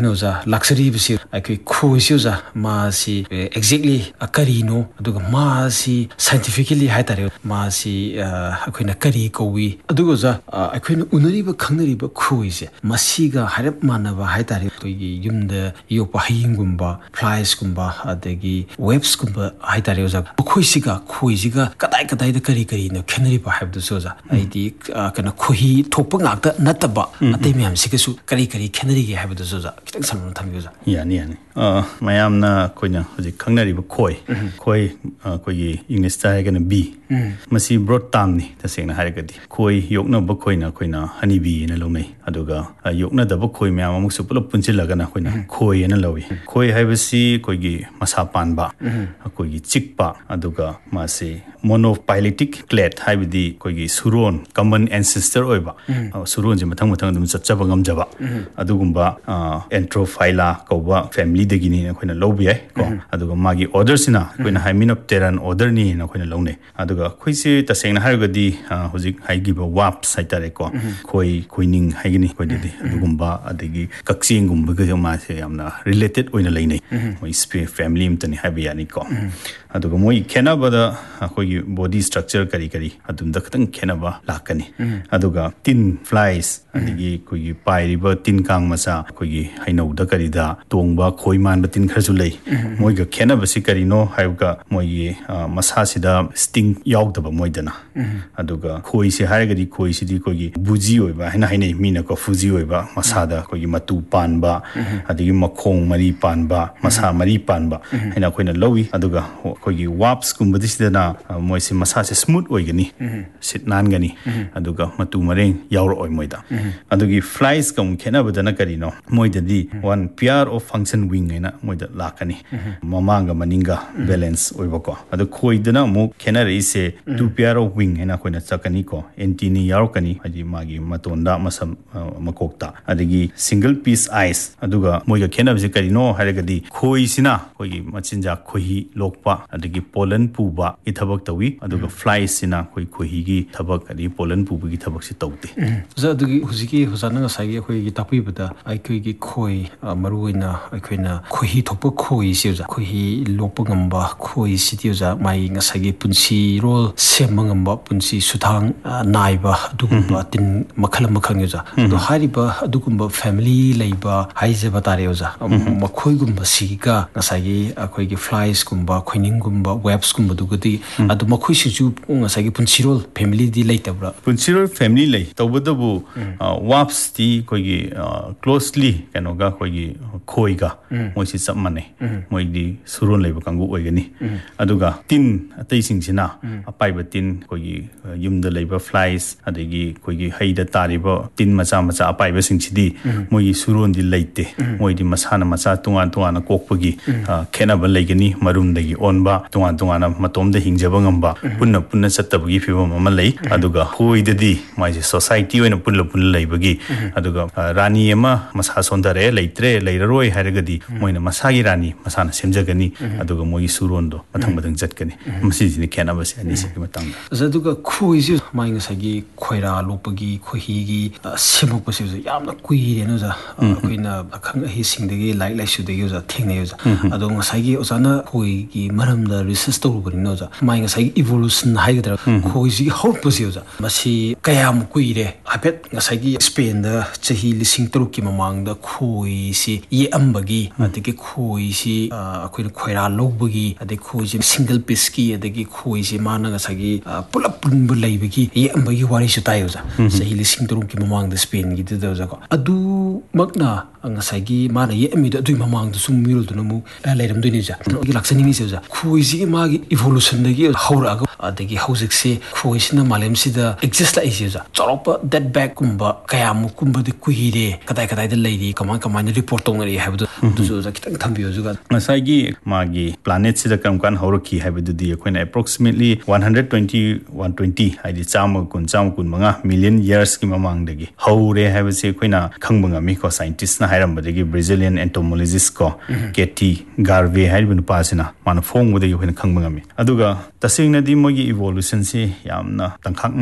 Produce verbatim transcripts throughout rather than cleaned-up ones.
noza luxury bisi akui khoisi oza ma si exactly akari no aduga ma si scientifically haitare ma si akoina kari kowi aduga za akoina unariba khangnariba khoise masiga harap manaba haitare toigi yumda yopa hayingumba flies gumba adagi webs gumba haitare oza khoisiga khoisiga kadai kadai da kari kari no khenariba habdu soza aidi kana khohi thokpa ngakta nataba atei myam sigasu kari kari khenari ge habdu soza kitang samna thambiuza yani yani uh mayamna koina hoji khangnariba khoi khoi koigi english ta hagana b masi broad term ni tasengna haragadi khoi yokna ba khoina koina honeybee na lonai aduga yokna da ba khoi myam amuk su pulap punchilaga na koina khoi na lawi khoi haibasi koigi masa panba koigi chikpa aduga masi monophyletic clade haibidi koigi suron common ancestor oiba suron je mathang mathang dum chachaba ngamjaba adugumba Antrophylla kauba family dagi ni koina lobi ai ko aduga magi order sina koina Hymenopteran order ni na koina lonai aduga khoise tasengna haragadi hojik haigiba wap saitare ko khoi khoining haigini koididi adugumba adagi kaksing gumba ga ma se yamna related oina lainai moi spe family imtani habiani ko aduga moi khenaba da khoi body structure kari kari adum da khatang khenaba lakani aduga tin flies adigi khoi pairiba tin kang masa khoi hainau da kari da tongba khoi man tin kharju lei moi ga khenaba si kari no haiga moi masa sida sting yaugdaba moi dana aduga khoi si haragadi khoi si di khoi buji oiba haina haina mina ko fuji oiba masa da khoi matu panba adigi makhong mari panba masa mari panba haina khoina lowi aduga khoi waps kumbadi sidana moi si masa se smooth oigani sit nan gani aduga matu mareng yauro oi moida adugi flies kam khena badana kari no moida di one pair of function wing ena moida lakani mamanga maninga balance oiba ko adu khoidana mu khena ri se two pair of wing ena koina chakani ko antini yauro kani haji magi matonda masam makokta adigi single piece eyes aduga moiga khena bise kari no haragadi khoi sina koigi machinja khohi lokpa adigi pollen puba ithabak tawi aduga flies sina koi khohi gi thabak adi pollen puba gi thabak si tawte za adugi huziki huzana nga sagi khoi gi tapi bada ai khoi gi khoi maruina ai khoina khohi thokpa khoi si za khohi lokpa ngamba khoi si ti za mai nga sagi punsi rol semangamba punsi suthang naiba adugumba tin makhala makhang za do hariba adugumba family leiba haize batare za makhoi gumba siga nga sagi khoi gi flies gumba khoining gumba webs gumba dugati adu makhoi si ju nga sagi punsirol family di leitabra punsirol family lei tawbadabu waps ti koi gi closely kanoga koi gi khoi ga moi si chamane moi di suron leiba kangu oigani aduga tin atai singsina apai ba tin koi gi yumda leiba flies adegi koi gi haida tariba tin macha macha apai ba singchidi moi gi suron di leite moi di masana macha tungan tungan kokpagi khena ba leigani marum dagi onba tungan tungan matom da hingjaba ngamba punna punna chatabagi phibam ama lei aduga hoidadi mai society oina punla punla leibagi aduga rani ama masa sondare leitre leiraroi haragadi moina masagi rani masana semjagani aduga moi surondo mathang mathang chatkani masijini khena basi ani sigi matanga aduga khoisi mai ngasagi khoira lopagi khohigi semokpasi yamna kuire no za koina akhang hi singdagi lai lai sudagi za thengne za adu ngasagi osana khoigi maramda research tawbani no za mai ngasagi evolution haigdra khoisi hopasi za masi kayam kuire habet ngasagi Spain da chahi lising taruk ki mamang da khoi si ye ambagi adagi khoi si akoina khoira lobagi adagi khoi si single piece ki adagi khoi si mana ngasagi pulap punbu leibagi ye ambagi wari su tayo za chahi lising taruk ki mamang da Spain gi da za ko adu magna ngasagi mana ye ami da dui mamang da sum mirul da mu lairam dui ni za gi laksani ni za khoi si magi evolution da gi haura adagi hauzik se khoi sina malem si da exist la isi za choropa that back kumba kayamu kumba de kuhire kadai kadai de leidi kaman kaman report tongari habdu duzu za kitang thambiyo juga ngasagi magi planet sida kam kan horoki habdu di koina approximately one hundred twenty one twenty haidi chama kun chama kun manga million years ki mamang degi haure habse koina khangbanga mi ko scientist na hairam badegi Brazilian entomologist ko Katie Garvey haibun pasina man phong wode koina khangbanga mi aduga tasingna di mogi evolution si yamna tangkhak ngai na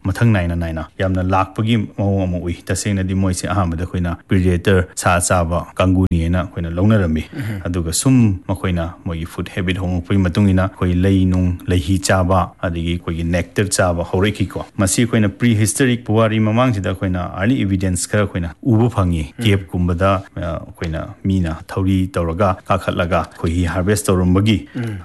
mathang naina naina yamna lakpagi mawong ama ui tasengna di moise ahamada khoina predator sa chaba kanguni na khoina launarami aduga sum makoina moi food habit hong pui matungina khoi lei nung leihi chaba adigi khoi nectar chaba horeki ko masi khoina prehistoric puari mamang sida khoina early evidence kara khoina ubu phangi cave kumbada khoina mina thauri tawraga kakhatlaga khoi harvest tawrumbagi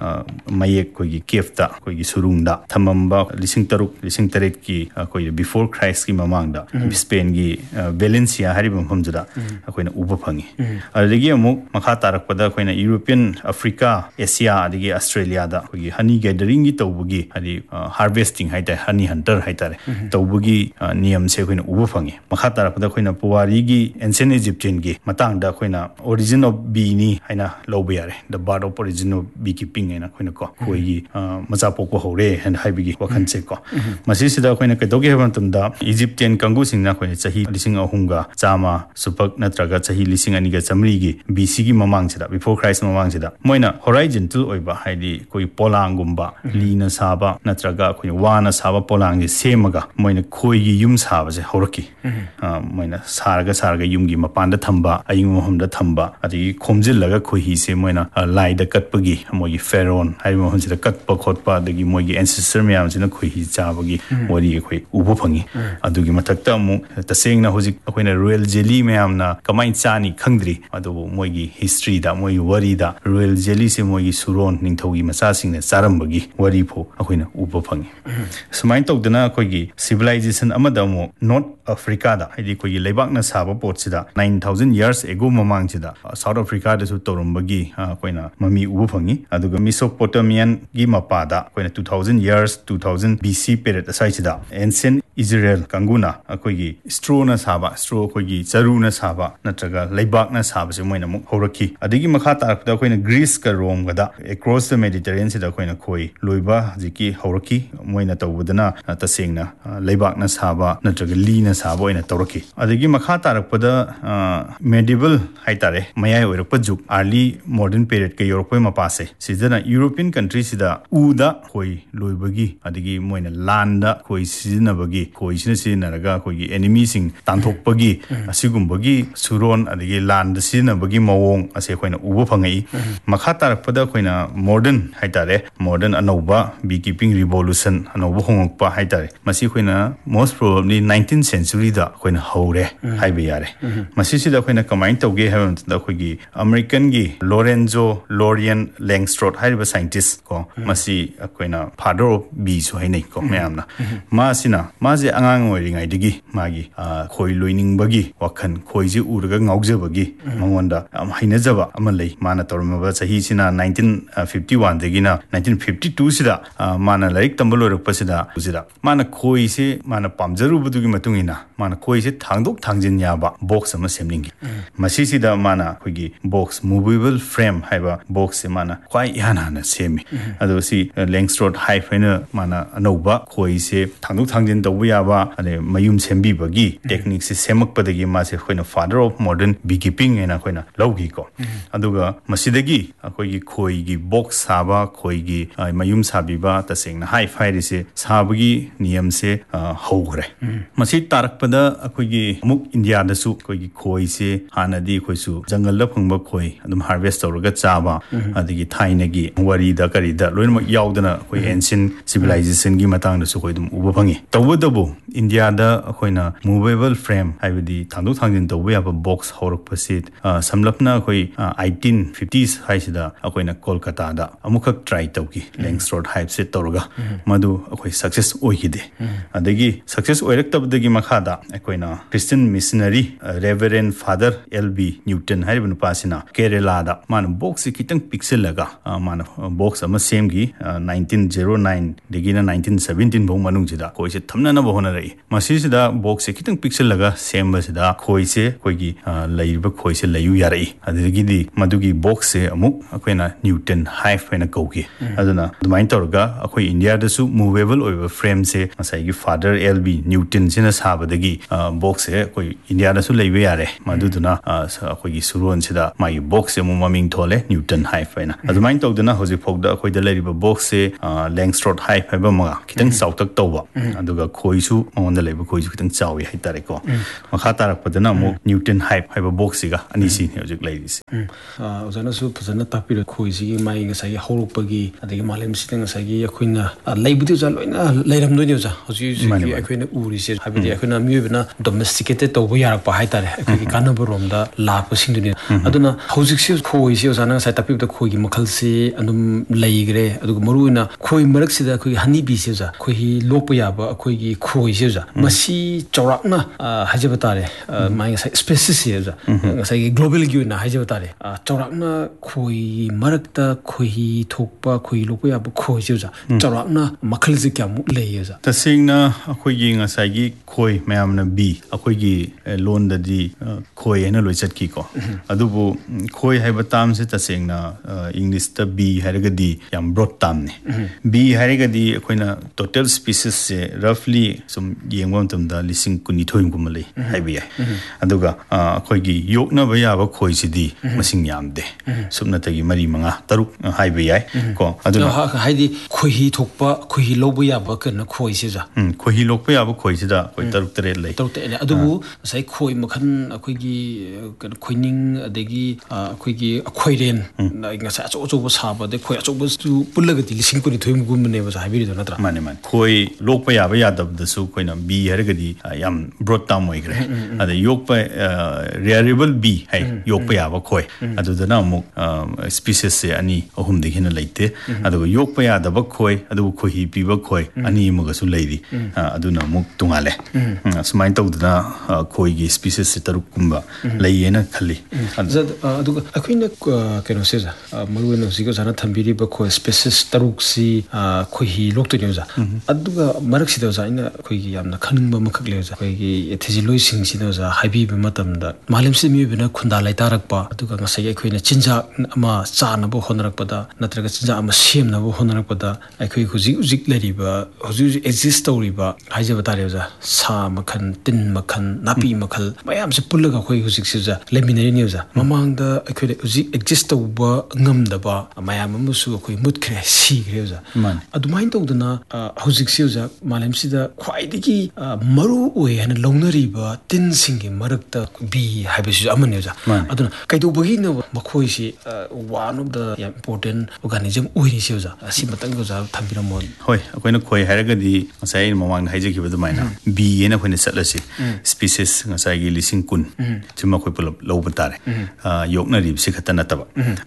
mayek khoi cave ta khoi surungda thamamba lising taruk lising taret ki khoi before Christ ki mamang da Spain gi Valencia hariba hamjada khoina ubu phangi adigi amuk makha tarakpada khoina European Africa Asia adigi Australia da khoi honey gathering gi tawbugi adi harvesting haita honey hunter haitare tawbugi niyam se khoina ubu phangi makha tarakpada khoina puwari gi ancient Egyptian gi matang da khoina origin of bee ni haina lobu yare the birth of origin of beekeeping haina khoina ko khoi gi macha pokko hore and haibigi wakhan che ko masi sida khoina kedoge haban tumda Egyptian kangu singna khoina chahi lising ahunga chama supak natraga chahi lising ani ga chamri gi B C gi mamang sida before Christ mamang sida moina horizontal oiba haidi koi polang gumba lina saba natraga khoi wana saba polang gi semaga moina khoi gi yum saba je horaki moina sarga sarga yum gi mapanda thamba aying mohomda thamba adi khomjil laga khoi hi se moina lai da katpagi moi pharaoh hai mohon sida katpa khotpa dagi moi gi ancestor myam sina khoi hi chabagi wari khoi ubu phangi adugi mathakta mu tasengna hojik khoina royal jelly myam na kamai chani khangdri adu moi gi history da moi wari da royal jelly se moi gi suron ningthogi macha singna charambagi wari pho akhoina ubu phangi sumain tokdana khoi gi civilization amada mu north Africa da haidi khoi gi leibak na saba pot sida nine thousand years ago mamang sida South Africa da su torumbagi khoina mami ubu phangi aduga Mesopotamian gi mapada khoina two thousand years two thousand B C period asai sida ancient Israel kanguna khoi gi straw na saba straw khoi gi charu na saba natraga leibak na saba se moina mu horaki adigi makha tarakda khoina Greece ka Rome ga da across the Mediterranean sida khoina khoi loiba jiki horaki moina tawbudana tasengna leibak na saba natraga li na saba oina tawraki adigi makha tarakpada medieval haitare mayai oirakpa juk early modern period ka Europe ma pase sidana European countries sida uda khoi loibagi adigi moina land da khoi sizinabagi khoi sina sinaraga khoi gi enemy sing tanthokpagi asigumbagi suron adigi land sizinabagi mawong ase khoina ubu phangai makha tarakpada khoina modern haitare modern anauba beekeeping revolution anauba hongokpa haitare masi khoina most probably nineteenth century da khoina haure haibe yare masi sida khoina kamain tawge haban da khoi gi American gi Lorenzo Lorian Langstroth haiba scientist ko masi khoina father of bee su hainai ko mayamna ma sina ma je angang oiringai digi magi khoi loining bagi wakhan khoi ji uraga ngaujabagi mangonda am hainajaba amalai mana tormaba chahi sina nineteen fifty-one dagina nineteen fifty-two sida mana laik tambalo rakpasida usida mana khoi se mana pamjaru budugi matungina mana khoi se thangdok thangjin yaba box ama semningi masi sida mana khoigi box movable frame haiba box se mana khwai yana na semi ado si Langstroth hyphen mana anoba khoi se thangdok thangjin tawbu yaba ane mayum sembi bagi technique se semak padagi ma se khoina father of modern beekeeping ena khoina lawgi ko aduga masidagi khoigi khoi gi box saba khoi gi mayum sabiba tasengna high fire se sabagi niyam se hogre masi tarakpada khoigi muk India da su khoigi khoi se hanadi khoi su jungle la phangba khoi adum harvest tawraga chaba adigi thaina gi wari da kari da loinma yaudana khoi ancient civilization gi matang da su khoi dum uba phangi tawdabu India da khoina movable frame haibadi thangdu thangjin tawba yaba box horok pasit samlapna khoi eighteen fifties haisida khoina Kolkata da amukhak try tawki Langstroth hype se tawraga madu khoi success oigide adagi success oiraktabdagi makhada khoina Christian missionary Reverend Father L B Newton haibanu pasina Kerala da man box kitang pixel laga man box ama same gi nineteen oh nine degina nineteen seventeen bong manung jida khoi se thamna na bohona rai masi sida box se kitang pixel laga same ba sida khoi se khoi gi laiba khoi se layu yarai adigi di madugi box se amuk khoina Newton hype haina kauki aduna dumain torga khoi India da su movable oiba frame se asai gi Father L B Newton sina saba ꯁꯥꯕꯗꯒꯤ ꯕꯣꯛꯁꯁꯦ ꯑꯩꯈꯣꯏ ꯏꯟꯗꯤꯌꯥꯗꯁꯨ ꯂꯩꯕ ꯌꯥꯔꯦ ꯃꯗꯨꯗꯨꯅ ꯑꯩꯈꯣꯏꯒꯤ ꯁꯨꯔꯣꯟꯁꯤꯗ ꯃꯥꯒꯤ ꯕꯣꯛꯁꯁꯦ ꯑꯃꯨꯛ ꯃꯃꯤꯡ ꯊꯣꯜꯂꯦ ꯅ꯭ꯌꯨꯇꯟ ꯍꯥꯏꯞ ꯍꯥꯏꯅ ꯑꯗꯨꯃꯥꯏꯅ ꯇꯧꯗꯅ ꯍꯧꯖꯤꯛꯐꯥꯎꯗ ꯑꯩꯈꯣꯏꯗ ꯂꯩꯔꯤꯕ ꯕꯣꯛꯁꯁꯦ ꯂꯦꯡꯁꯇ꯭ꯔꯣꯠ ꯍꯥꯏꯞ ꯍꯥꯏꯕ ꯑꯃꯒ ꯈꯤꯇꯪ ꯆꯥꯎꯇꯛ ꯇꯧꯕ ꯑꯗꯨꯒ ꯈꯣꯏꯁꯨ ꯃꯉꯣꯟꯗ ꯂꯩꯕ ꯈꯣꯏꯁꯨ ꯈꯤꯇꯪ ꯆꯥꯎꯋꯤ ꯍꯥꯏꯇꯥꯔꯦꯀꯣ ꯃꯈꯥ ꯇꯥꯔꯛꯄꯗꯅ ꯑꯃꯨꯛ ꯅ꯭ꯌꯨꯇꯟ ꯍꯥꯏꯞ ꯍꯥꯏꯕ ꯕꯣꯛꯁꯁꯤꯒ ꯑꯅꯤꯁꯤꯅꯤ ꯍꯧꯖꯤꯛ ꯂꯩꯔꯤꯁꯦ ꯑꯣꯖꯥꯅꯁꯨ ꯐꯖꯅ ꯇꯥꯛꯄꯤꯔꯦ ꯈꯣꯏꯁꯤꯒꯤ ꯃꯥꯒꯤ ꯉꯁꯥꯏꯒꯤ ꯍꯧꯔꯛꯄꯒꯤ ꯑꯗꯒꯤ ꯃꯥꯂꯦꯝꯁꯤꯗ ꯉꯁꯥꯏꯒꯤ ꯑꯩꯈꯣꯏꯅ ꯂꯩꯕꯨꯗꯤ ꯑꯣꯖꯥ ꯂꯣꯏꯅ ꯂꯩꯔꯝꯗꯣꯏꯅꯤ ꯑꯣꯖꯥ ꯍꯧꯖꯤꯛ ꯍꯧꯖꯤꯛꯀꯤ ꯑꯩꯈꯣꯏꯅ ꯎꯔꯤꯁꯦ ꯍꯥꯏꯕꯗꯤ ꯑꯩꯈꯣꯏꯅ ꯃꯤꯑꯣꯏꯕꯅ ꯗꯣꯃꯦꯁꯇꯤꯀꯦꯇꯦꯠ ꯇꯧꯕ ꯌꯥꯔꯛꯄ ꯍꯥꯏꯇꯥꯔꯦ ꯑꯩꯈꯣꯏꯒꯤ ꯀꯥꯟꯅꯕꯔꯣꯝꯗ ꯂꯥꯛꯄꯁꯤꯡꯗꯨꯅꯤ ꯑꯗꯨꯅ ꯍꯧꯖꯤꯛꯁꯤ ꯈꯣꯏꯁꯤ ꯑꯣꯖꯥꯅ ꯉꯁꯥꯏ ꯇꯥꯛꯄꯤꯕꯗ ꯈꯣꯏꯒꯤ ꯃꯈꯜꯁꯤ ꯑꯗꯨꯝ ꯂꯩꯈ꯭ꯔꯦ ꯑꯗꯨꯒ ꯃꯔꯨꯑꯣꯏꯅ ꯈꯣꯏ ꯃꯔꯛꯁꯤꯗ ꯑꯩꯈꯣꯏꯒꯤ ꯍꯅꯤꯕꯤꯁꯤ ꯑꯣꯖꯥ ꯑꯩꯈꯣꯏꯒꯤ ꯂꯣꯛꯄ ꯌꯥꯕ ꯑꯩꯈꯣꯏꯒꯤ ꯈꯣꯏꯁꯤ ꯑꯣꯖꯥ ꯃꯁꯤ ꯆꯥꯎꯔꯥꯛꯅ ꯍꯥꯏꯖꯕ ꯇꯥꯔꯦ ꯃꯥꯒꯤ ꯉꯁꯥꯏ ꯁ꯭ꯄꯦꯁꯤꯁꯁꯤ ꯑꯣꯖꯥ ꯉꯁꯥꯏꯒꯤ ꯒ꯭ꯂꯣꯕꯦꯜꯒꯤ ꯑꯣꯏꯅ ꯍꯥꯏꯖꯕ ꯇꯥꯔꯦ ꯆꯥꯎꯔꯥꯛꯅ ꯈꯣꯏꯒꯤ ꯃꯔꯛꯇ ꯈꯣꯏꯍꯤ ꯊꯣꯛꯄ ꯈꯣꯏꯍꯤ ꯂꯣꯛꯄ ꯌꯥꯕ ꯈꯣꯏꯁꯤ ꯑꯣꯖꯥ ꯆꯥꯎꯔꯥꯛꯅ ꯃꯈꯜꯁꯤ ꯀꯌꯥꯃꯨꯛ ꯂꯩꯌꯦ ꯑꯣꯖꯥ ꯇꯁꯦꯡꯅ ꯑꯩꯈꯣꯏꯒꯤ ꯉꯁꯥꯏꯒꯤ ꯈꯣꯏ ꯃꯌꯥꯝꯅ ꯕꯤ ꯑꯩꯈꯣꯏꯒꯤ ꯂꯣꯟꯗꯗꯤ ꯈꯣꯏ ꯍꯥꯏꯅ ꯂꯣꯏ ꯆꯠꯈꯤꯀꯣ ꯑꯗꯨꯕꯨ ꯈꯣꯏ ꯍꯥꯏꯕ ꯇꯥꯝꯁꯦ ꯇꯁꯦꯡꯅ ꯏꯪꯂꯤꯁꯇ ꯕꯤ ꯍꯥꯏꯔꯒꯗꯤ ꯌꯥꯝ ꯕ꯭ꯔꯣꯗ ꯇꯥꯝꯅꯤ ꯕꯤ ꯍꯥꯏꯔꯒꯗꯤ ꯑꯩꯈꯣꯏꯅ ꯇꯣꯇꯦꯜ ꯁ꯭ꯄꯤꯁꯤꯁꯁꯦ ꯔꯐꯂꯤ ꯁꯨꯝ ꯌꯦꯡꯕ ꯃꯇꯝꯗ ꯂꯤꯁꯤꯡ ꯀꯨꯟꯅꯤꯊꯣꯏꯒꯨꯝꯕ ꯂꯩ ꯍꯥꯏꯕ ꯌꯥꯏ ꯑꯗꯨꯒ ꯑꯩꯈꯣꯏꯒꯤ ꯌꯣꯛꯅꯕ ꯌꯥꯕ ꯈꯣꯏꯁꯤꯗꯤ ꯃꯁꯤꯡ ꯌꯥꯝꯗꯦ ꯁꯨꯞꯅꯇꯒꯤ ꯃꯔꯤ ꯃꯉꯥ ꯇꯔꯨꯛ ꯍꯥꯏꯕ ꯌꯥꯏ ꯀꯣ ꯑꯗꯨꯅ ꯍꯥꯏꯗꯤ ꯈꯣꯏꯍꯤ ꯊꯣꯛꯄ ꯈꯣꯏꯍꯤ ꯂꯧꯕ ꯌꯥꯕ ꯀꯩꯅꯣ ꯈꯣꯏꯁꯤꯖꯥ ꯈꯣꯏꯍꯤ ꯂꯣꯛꯄ ꯌꯥꯕ ꯈꯣꯏꯁꯤꯗ ꯑꯩꯈꯣꯏ ꯇꯔꯨꯛ ꯇꯔꯦꯠ ꯂꯩ ꯇꯔꯨꯛ ꯇꯔꯦꯠ ꯑꯗꯨꯕꯨ ꯉꯁꯥꯏ ꯈꯣꯏ ꯃꯈꯜ ꯑꯩꯈꯣꯏꯒꯤ ꯀꯩꯅꯣ ꯈꯣꯏꯅꯤꯡ ꯑꯗꯒꯤ ꯑꯩꯈꯣꯏꯒꯤ ꯈꯣꯏꯔꯦꯟ ꯉꯁꯥꯏ ꯑꯆꯧ ꯑꯆꯧꯕ ꯁꯥꯕ ꯑꯗꯩ ꯈꯣꯏ ꯑꯆꯧꯕꯁꯨ ꯄꯨꯜꯂꯒꯗꯤ ꯂꯤꯁꯤꯡ ꯀꯨꯟꯅꯤꯊꯣꯏꯃꯨꯛꯒꯨꯝꯕꯅꯦꯕ ꯍꯥꯏꯕꯤꯔꯤꯗꯣ ꯅꯠꯇ꯭ꯔꯥ ꯃꯥꯅꯦ ꯃꯥꯅꯦ ꯈꯣꯏ ꯂꯣꯛꯄ ꯌꯥꯕ ꯌꯥꯗꯕꯗꯁꯨ ꯑꯩꯈꯣꯏꯅ ꯕꯤ ꯍꯥꯏꯔꯒꯗꯤ ꯌꯥꯝ ꯕ꯭ꯔꯣꯗ ꯇꯥꯝ ꯑꯣꯏꯈ꯭ꯔꯦ ꯑꯗ ꯌꯣꯛꯄ ꯔꯤꯌꯔꯦꯕꯜ ꯕꯤ ꯍꯥꯏ ꯌꯣꯛꯄ ꯌꯥꯕ ꯈꯣꯏ ꯑꯗꯨꯗꯅ ꯑꯃꯨꯛ ꯁ꯭ꯄꯤꯁꯤꯁꯁꯦ ꯑꯅꯤ ꯑꯍꯨꯝꯗꯒꯤ ꯍꯦꯟꯅ ꯂꯩꯇꯦ ꯑꯗꯨꯒ ꯌꯣꯛꯄ ꯌꯥꯗꯕ ꯈꯣꯏ ꯑꯗꯨꯕꯨ ꯈꯣꯏꯍꯤ ꯄꯤꯕ ꯈꯣꯏ ꯑꯅꯤ ꯑꯃꯒꯁꯨ ꯂꯩꯔꯤ ꯑꯗꯨꯅ ꯑꯃꯨꯛ ꯇꯣꯡꯉꯥꯜꯂꯦ ꯑꯁꯨꯃꯥꯏꯅ ꯇꯧꯗꯅ ꯈꯣꯏꯒꯤ ꯁ꯭ꯄꯤꯁꯤꯁꯁꯦ ꯇꯔꯨꯛꯀꯨꯝꯕ ꯂꯩꯌꯦꯅ ꯈꯜꯂꯤ ꯑꯗꯨꯒ ꯑꯩꯈꯣꯏꯅ ꯀꯩꯅꯣꯁꯦ ꯃꯔꯨꯑꯣꯏꯅ ꯍꯧꯖꯤꯛ ꯑꯣꯖꯥꯅ ꯊꯝꯕꯤꯔꯤꯕ ꯈꯣꯏ ꯁ꯭ꯄꯤꯁꯤꯁ ꯇꯔꯨꯛꯁꯤ ꯈꯣꯏꯍꯤ ꯂꯣꯛꯇꯣꯏꯅꯤ ꯑꯣꯖꯥ ꯑꯗꯨꯒ ꯃꯔꯛꯁꯤꯗ ꯑꯣꯖꯥ ꯑꯩꯅ ꯑꯩꯈꯣꯏꯒꯤ ꯌꯥꯝꯅ ꯈꯪꯅꯤꯡꯕ ꯑꯃꯈꯛ ꯂꯩ ꯑꯣꯖꯥ ꯑꯩꯈꯣꯏꯒꯤ ꯊꯤꯖꯤꯜꯂꯣꯏꯁꯤꯡꯁꯤꯅ ꯑꯣꯖꯥ ꯍꯥꯏꯕꯤꯕ ꯃꯇꯝꯗ ꯃꯥꯂꯦꯝꯁꯤꯗ ꯃꯤꯑꯣꯏꯕꯅ ꯈꯨꯟꯗꯥ ꯂꯩꯇꯥꯔꯛꯄ ꯑꯗꯨꯒ ꯉꯁꯥꯏꯒꯤ ꯑꯩꯈꯣꯏꯅ ꯆꯤꯟꯖꯥꯛ ꯑꯃ ꯆꯥꯅꯕ ꯍꯣꯠꯅꯔꯛꯄꯗ ꯅꯠꯇ꯭ꯔꯒ ꯆꯤꯟꯖꯥꯛ ꯑꯃ ꯁꯦꯝꯅꯕ ꯍꯣꯠꯅꯔꯛꯄꯗ ꯑꯩꯈꯣꯏ ꯍꯧꯖꯤꯛ ꯍꯧꯖꯤꯛ ꯂꯩꯔꯤꯕ ꯍꯧꯖꯤꯛ ꯍꯧꯖꯤक ꯑꯦꯛꯖꯤꯁ ꯇꯧꯔꯤꯕ ꯍꯥꯏꯖꯕ ꯇꯥꯔꯦ ꯑꯣꯖꯥ ꯁꯥ ꯃꯈꯜ ꯇꯤꯟ ꯃꯈꯜ ꯅꯥꯄꯤ ꯃꯈꯜ ꯃꯌꯥꯝꯁꯦ ꯄꯨꯜꯂꯒ ꯑꯩꯈꯣꯏ ꯍꯧꯖꯤꯛꯁꯦ ꯑꯣꯖꯥ ꯂꯩꯃꯤꯟꯅꯔꯤꯅꯤ ꯑꯣꯖꯥ ꯃꯃꯥꯡꯗ ꯑꯩꯈꯣꯏꯗ ꯍꯧꯖꯤꯛ ꯑꯦꯛꯖꯤꯁ ꯇꯧꯕ ꯉꯝꯗꯕ ꯃꯌꯥꯝ ꯑꯃꯁꯨ ꯑꯩꯈꯣꯏ ꯃꯨꯠꯈ꯭ꯔꯦ ꯁꯤꯈ꯭ꯔꯦ ꯑꯣꯖꯥ ꯑꯗꯨꯃꯥꯏꯅ ꯇꯧꯗꯅ ꯍꯧꯖꯤꯛꯁꯦ ꯑꯣꯖꯥ ꯃꯥꯂꯦꯝꯁꯤꯗ ꯈ꯭ꯋꯥꯏꯗꯒꯤ ꯃꯔꯨ ꯑꯣꯏ ꯍꯥꯏꯅ ꯂꯧꯅꯔꯤꯕ ꯇꯤꯟꯁꯤꯡꯒꯤ ꯃꯔꯛꯇ ꯕꯤ ꯍꯥꯏꯕꯁꯤꯁꯨ ꯑꯃꯅꯤ ꯑꯣꯖꯥ ꯑꯗꯨꯅ ꯀꯩꯗꯧꯕꯒꯤꯅꯣ ꯃꯈꯣꯏꯁꯤ ꯋꯥꯟ ꯑꯣꯐ ꯗ ꯌꯥꯝ ꯏꯝꯄꯣꯔꯇꯦꯟ ꯑꯣꯔꯒꯥꯅꯤꯖꯝ ꯑꯣꯏꯔꯤꯁꯤ ꯑꯣꯖꯥ ꯑꯁꯤ ꯃꯇꯪ ꯑꯣꯖꯥ ꯊꯝꯕꯤꯔꯝꯃꯣ ꯍꯣꯏ ꯑꯩꯈꯣꯏꯅ ꯈꯣꯏ ꯍꯥꯏꯔꯒꯗꯤ ꯉꯁꯥꯏ ꯑꯩꯅ ꯃꯃꯥꯡꯗ ꯍꯥꯏꯖꯈꯤꯕ ꯑꯗꯨꯃꯥꯏꯅ ꯕꯤ ꯍꯥꯏꯅ ꯑꯩꯈꯣꯏꯅ ꯆꯠꯂꯁꯤ ꯁ꯭ꯄꯤꯁꯤꯁ ꯉꯁꯥꯏꯒꯤ ꯂꯤꯁꯤꯡ ꯀꯨꯟ ꯁꯤꯃ ꯑꯩꯈꯣꯏ ꯄꯨꯂꯞ ꯂꯧꯕ ꯇꯥꯔꯦ ꯌꯣꯛꯅꯔꯤꯕꯁꯤ ꯈꯛꯇ ꯅꯠꯇꯕ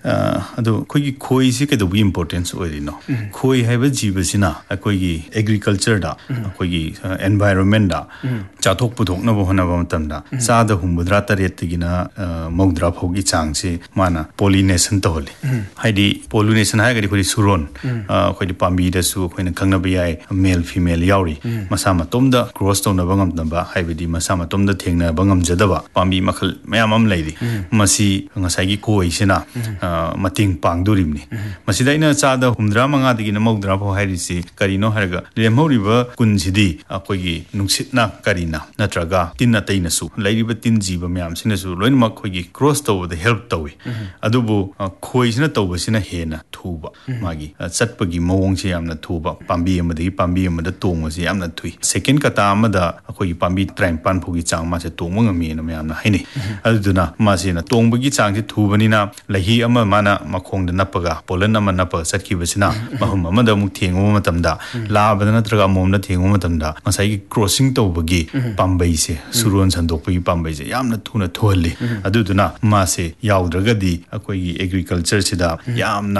ꯑꯗꯣ ꯑꯩꯈꯣꯏꯒꯤ ꯈꯣꯏꯁꯤ ꯀꯩꯗꯧꯕꯒꯤ ꯏꯝꯄꯣꯔꯇꯦꯟꯁ ꯑꯣꯏꯔꯤꯅꯣ ꯈꯣꯏ ꯍꯥꯏꯕ ꯖꯤꯕꯁꯤꯅ ꯑꯩꯈꯣꯏꯒꯤ ꯑꯦꯒ꯭ꯔꯤꯀꯜꯆꯔꯗ ꯑꯩꯈꯣꯏꯒꯤ ꯑꯦꯟꯚꯥꯏꯔꯣꯟꯃꯦꯟꯗ ꯆꯥꯊꯣꯛ ꯄꯨꯊꯣꯛꯅꯕ ꯍꯣꯠꯅꯕ ꯃꯇꯝꯗ ꯆꯥꯗ ꯍꯨꯝꯐꯨꯇꯔꯥ ꯇꯔꯦꯠꯇꯒꯤꯅ ꯃꯧꯗ꯭ꯔꯥ ꯐꯥꯎꯒꯤ ꯆꯥꯡꯁꯤ ꯃꯥꯅ ꯄꯣꯂꯤꯅꯦꯁꯟ ꯇꯧꯍꯜꯂꯤ ꯍꯥꯏꯗꯤ ꯄꯣꯂꯤꯅꯦꯁꯟ ꯍꯥꯏꯔꯒꯗꯤ ꯑꯩꯈꯣꯏꯗꯤ ꯁꯨꯔꯣꯟ ꯑꯩꯈꯣꯏꯗꯤ ꯄꯥꯝꯕꯤꯗꯁꯨ ꯑꯩꯈꯣꯏꯅ ꯈꯪꯅꯕ ꯌꯥꯏ ꯃꯦꯜ ꯐꯤꯃꯦꯜ ꯌꯥꯎꯔꯤ ꯃꯁꯥ ꯃꯇꯣꯝꯗ ꯀ꯭ꯔꯣꯁ ꯇꯧꯅꯕ ꯉꯝꯗꯕ ꯍꯥꯏꯕꯗꯤ ꯃꯁꯥ ꯃꯇꯣꯝꯗ ꯊꯦꯡꯅꯕ ꯉꯝꯖꯗꯕ ꯄꯥꯝꯕꯤ ꯃꯈꯜ ꯃꯌꯥꯝ ꯑꯃ ꯂꯩꯔꯤ ꯃꯁꯤ ꯉꯁꯥꯏꯒꯤ ꯈꯣꯏꯁꯤꯅ ꯃꯇꯦꯡ ꯄꯥꯡꯗꯣꯔꯤꯕꯅꯤ ꯃꯁꯤꯗ ꯑꯩꯅ ꯆꯥꯗ ꯍꯨꯝꯗ꯭ꯔꯥ ꯃꯉꯥꯗꯒꯤꯅ ꯃꯧꯗ꯭ꯔꯥ ꯐꯥꯎ ꯍꯥꯏꯔꯤꯁꯤ ꯀꯔꯤꯅꯣ ꯍꯥꯏꯔꯒ ꯂꯦꯝꯍꯧꯔꯤꯕ ꯀꯨꯟꯁꯤꯗꯤ ꯑꯩꯈꯣꯏꯒꯤ ꯅꯨꯡꯁꯤꯠꯅ ꯀꯔꯤꯅ ꯅꯠꯇ꯭ꯔꯒ ꯇꯤꯟ ꯑꯇꯩꯅꯁꯨ ꯂꯩꯔꯤꯕ ꯇꯤꯟ ꯖꯤꯕ ꯃꯌꯥꯝꯁꯤꯅꯁꯨ ꯂꯣꯏꯅꯃꯛ ꯑꯩꯈꯣꯏꯒꯤ ꯀ꯭ꯔꯣꯁ ꯇꯧꯕꯗ ꯍꯦꯜꯞ ꯇꯧꯏ ꯑꯗꯨꯕꯨ ꯈꯣꯏꯁꯤꯅ ꯇꯧꯕꯁꯤꯅ ꯍꯦꯟꯅ ꯊꯨꯕ ꯃꯥꯒꯤ ꯆꯠꯄꯒꯤ ꯃꯑꯣꯡꯁꯤ ꯌꯥꯝꯅ ꯊꯨꯕ ꯄꯥꯝꯕꯤ ꯑꯃꯗꯒꯤ ꯄꯥꯝꯕꯤ ꯑꯃꯗ ꯇꯣꯡꯕꯁꯤ ꯌꯥꯝꯅ ꯊꯨꯏ ꯁꯦꯀꯦꯟ ꯀꯇꯥ ꯑꯃꯗ ꯑꯩꯈꯣꯏꯒꯤ ꯄꯥꯝꯕꯤ ꯇꯔꯥꯅꯤꯄꯥꯟ ꯐꯥꯎꯒꯤ ꯆꯥꯡ ꯃꯥꯁꯦ ꯇꯣꯡꯕ ꯉꯝꯃꯤꯅ ꯃꯌꯥꯝꯅ ꯍꯥꯏꯅꯩ ꯑꯗꯨꯗꯨꯅ ꯃꯥꯁꯤꯅ ꯇꯣꯡꯕꯒꯤ ꯆꯥꯡꯁꯤ ꯊꯨꯕꯅꯤꯅ ꯂꯩꯍꯤ ꯑꯃ ꯃꯥꯅ ꯃꯈꯣꯡꯗ ꯅꯞꯄꯒ ꯄꯣꯂꯟ ꯑꯃ ꯅꯞꯄꯒ ꯆꯠꯈꯤꯕꯁꯤꯅ ꯃꯐꯝ ꯑꯃꯗ ꯑꯃꯨꯛ ꯊꯦꯡꯉꯨꯕ ꯃꯇꯝꯗ ꯂꯥꯕꯗ ꯅꯠꯇ꯭ꯔꯒ ꯑꯃꯣꯝꯗ ꯊꯦꯡꯉꯨꯕ ꯃꯇꯝꯗ ꯉꯁꯥꯏꯒꯤ ꯀ꯭ꯔꯣꯁꯤꯡ ꯇꯧꯕꯒꯤ ꯄꯥꯝꯕꯩꯁꯦ ꯁꯨꯔꯣꯟ ꯁꯟꯗꯣꯛꯄꯒꯤ ꯄꯥꯝꯕꯩꯁꯦ ꯌꯥꯝꯅ ꯊꯨꯅ ꯊꯨꯍꯜꯂꯤ ꯑꯗꯨꯗꯨꯅ ꯃꯥꯁꯦ ꯌꯥꯎꯗ꯭ꯔꯒꯗꯤ ꯑꯩꯈꯣꯏꯒꯤ ꯑꯦꯒ꯭ꯔꯤꯀꯜꯆꯔꯁꯤꯗ ꯌꯥꯝꯅ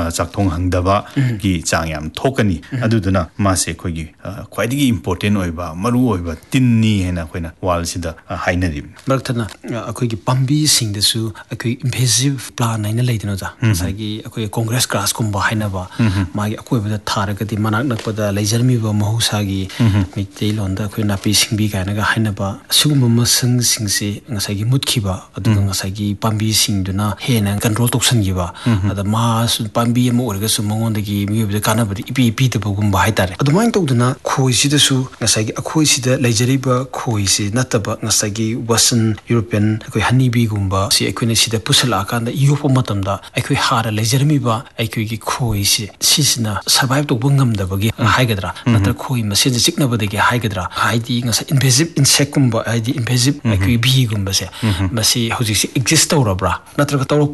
ꯆꯥꯛꯊꯣꯡꯍꯪꯗꯕꯒꯤ ꯆꯥꯡ ꯌꯥꯝ ꯊꯣꯛꯀꯅꯤ ꯑꯗꯨꯗꯨꯅ ꯃꯥꯁꯦ ꯑꯩꯈꯣꯏꯒꯤ ꯈ꯭ꯋꯥꯏꯗꯒꯤ ꯏꯝꯄꯣꯔꯇꯦꯟ ꯑꯣꯏꯕ ꯃꯔꯨ ꯑꯣꯏꯕ ꯇꯤꯟꯅꯤ ꯍꯥꯏꯅ ꯑꯩꯈꯣꯏꯅ ꯋꯥꯔꯜꯁꯤꯗ ꯍꯥꯏꯅꯔꯤꯕꯅꯤ ꯃꯔꯛꯊꯠꯅ ꯑꯩꯈꯣꯏꯒꯤ ꯄꯥꯝꯕꯤꯁꯤꯡꯗꯁꯨ ꯑꯩꯈꯣꯏ ꯏꯟꯚꯦꯁꯤꯚ ꯄ꯭ꯂꯥꯟ ꯍꯥꯏꯅ ꯂꯩꯗꯅ ꯑꯣꯖꯥ ꯉꯁꯥꯏꯒꯤ ꯑꯩꯈꯣꯏ ꯀꯣꯡꯒ꯭ꯔꯦꯁ ꯒ꯭ꯔꯥꯁꯀꯨꯝꯕ ꯍꯥꯏꯅꯕ ꯃꯥꯒꯤ ꯑꯀꯣꯏꯕꯗ ꯊꯥꯔꯒꯗꯤ ꯃꯅꯥꯛ ꯅꯛꯄꯗ ꯂꯩꯖꯔꯝꯃꯤꯕ ꯃꯍꯧꯁꯥꯒꯤ ꯃꯩꯇꯩꯂꯣꯟꯗ ꯑꯩꯈꯣꯏ ꯅꯥꯄꯤ ꯁꯤꯡꯕꯤ ꯀꯥꯏꯅꯒ ꯍꯥꯏꯅꯕ ꯑꯁꯤꯒꯨꯝꯕ ꯃꯁꯪꯁꯤꯡꯁꯦ ꯉꯁꯥꯏꯒꯤ ꯃꯨꯠꯈꯤꯕ ꯑꯗꯨꯒ ꯉꯁꯥꯏꯒꯤ ꯄꯥꯝꯕꯤꯁꯤꯡꯗꯨꯅ ꯍꯦꯟꯅ ꯀꯟꯇ꯭ꯔꯣꯜ ꯇꯧꯁꯟꯈꯤꯕ ꯑꯗ ꯃꯥꯁꯨ ꯄꯥꯝꯕꯤ ꯑꯃ ꯑꯣꯏꯔꯒꯁꯨ ꯃꯉꯣꯟꯗꯒꯤ ꯃꯤꯑꯣꯏꯕꯗ ꯀꯥꯟꯅꯕꯗꯤ ꯏꯄꯤ ꯄꯤꯗꯕꯒꯨꯝꯕ ꯍꯥꯏꯇꯥꯔꯦ ꯑꯗꯨꯃꯥꯏꯅ ꯇꯧꯗꯅ ꯈꯣꯏꯁꯤꯗꯁꯨ ꯉꯁꯥꯏꯒꯤ ꯑꯩꯈꯣꯏꯁꯤꯗ ꯂꯩꯖꯔꯤꯕ ꯈꯣꯏ khoi nataba ngasagi Western European akoi honeybee-gumba si akoi sida pusalakanda yopa matamda akoi hara lejermiba akoi gi khoi si sisna survive to bungamdabagi haigadra natra khoi masin chiknabadagi haigadra haidi ngasa invasive insect gumba haidi invasive akoi bee gumba se masi hojisi exist tawrabra natra